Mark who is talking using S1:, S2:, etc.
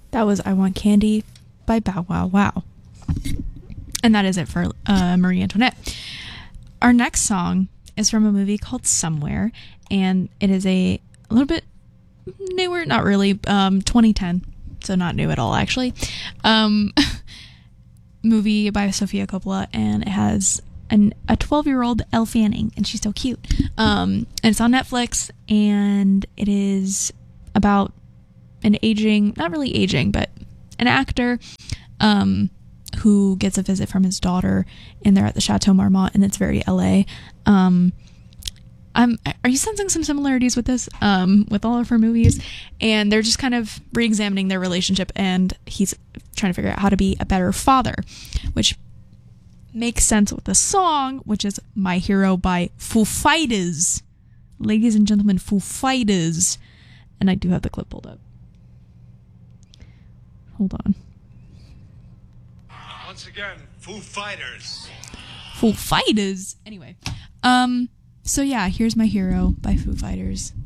S1: That was I Want Candy by Bow Wow Wow. And that is it for Marie Antoinette. Our next song is from a movie called Somewhere, and it is a little bit newer, not really, 2010, so not new at all, actually. Movie by Sofia Coppola, and it has a 12-year-old Elle Fanning, and she's so cute. And it's on Netflix, and it is about an aging, not really aging, but an actor who gets a visit from his daughter, and they're at the Chateau Marmont, and it's very LA. Are you sensing some similarities with this, with all of her movies? And they're just kind of re-examining their relationship, and he's trying to figure out how to be a better father, which makes sense with the song, which is My Hero by Foo Fighters. Ladies and gentlemen, Foo Fighters. And I do have the clip pulled up. Hold on.
S2: Once again, Foo Fighters.
S1: Foo Fighters. Anyway, so yeah, here's My Hero by Foo Fighters.